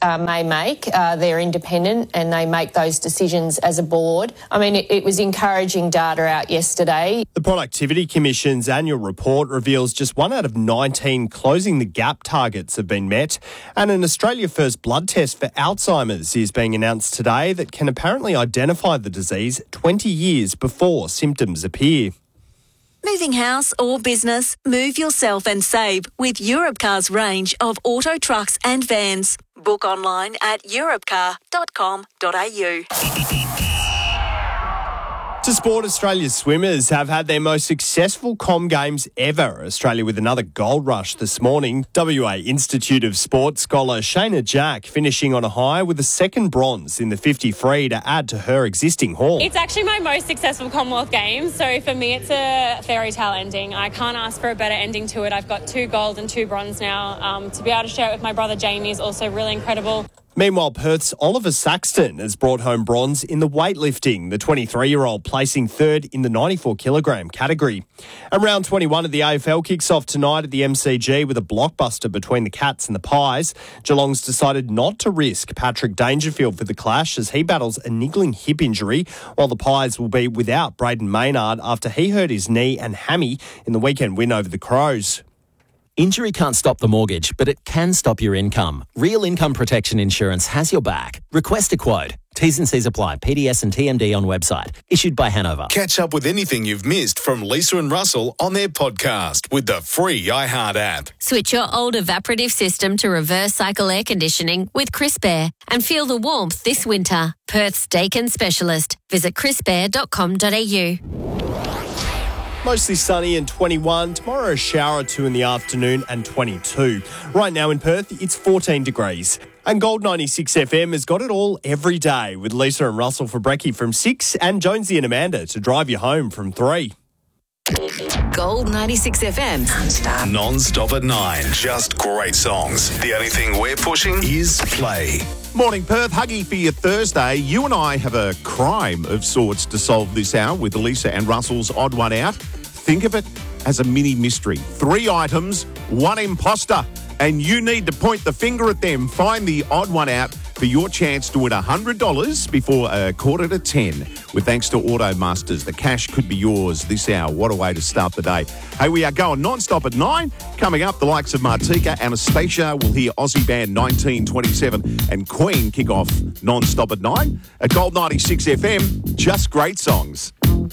may make. They're independent and they make those decisions as a board. I mean, it was encouraging data out yesterday. The Productivity Commission's annual report reveals just 1 out of 19 closing the gap targets have been met, and an Australia-first blood test for Alzheimer's is being announced today that can apparently identify the disease 20 years before symptoms appear. Moving house or business, move yourself and save with Europcar's range of auto trucks and vans. Book online at europcar.com.au. To sport, Australia's swimmers have had their most successful Com Games ever. Australia with another gold rush this morning. WA Institute of Sport scholar Shayna Jack finishing on a high with a second bronze in the 50 free to add to her existing haul. It's actually my most successful Commonwealth Games, so for me it's a fairy tale ending. I can't ask for a better ending to it. I've got 2 gold and 2 bronze now. To be able to share it with my brother Jamie is also really incredible. Meanwhile, Perth's Oliver Saxton has brought home bronze in the weightlifting, the 23-year-old placing third in the 94-kilogram category. And round 21 of the AFL kicks off tonight at the MCG with a blockbuster between the Cats and the Pies. Geelong's decided not to risk Patrick Dangerfield for the clash as he battles a niggling hip injury, while the Pies will be without Braden Maynard after he hurt his knee and hammy in the weekend win over the Crows. Injury can't stop the mortgage, but it can stop your income. Real Income Protection Insurance has your back. Request a quote. T's and C's apply. PDS and TMD on website. Issued by Hanover. Catch up with anything you've missed from Lisa and Russell on their podcast with the free iHeart app. Switch your old evaporative system to reverse cycle air conditioning with Crisp Air and feel the warmth this winter. Perth's Dakin specialist. Visit crispair.com.au. Mostly sunny and 21. Tomorrow a shower or 2 in the afternoon and 22. Right now in Perth, it's 14 degrees. And Gold 96 FM has got it all every day with Lisa and Russell for brekkie from 6 and Jonesy and Amanda to drive you home from 3. Gold 96 FM. Non-stop at 9. Just great songs. The only thing we're pushing is play. Morning, Perth. Huggy for your Thursday. You and I have a crime of sorts to solve this hour with Lisa and Russell's Odd One Out. Think of it as a mini mystery. 3 items, 1 imposter, and you need to point the finger at them. Find the odd one out for your chance to win $100 before 9:45 with thanks to Automasters. The cash could be yours this hour. What a way to start the day. Hey, we are going non-stop at 9. Coming up, the likes of Martika, Anastasia. We'll hear Aussie band 1927 and Queen kick off non-stop at 9. At Gold 96 FM, just great songs.